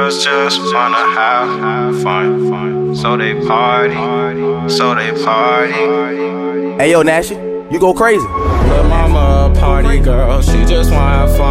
Girls just wanna have fun, so they party. Hey yo, Nash, you go crazy. Lil' mama a party girl, she just wanna have fun.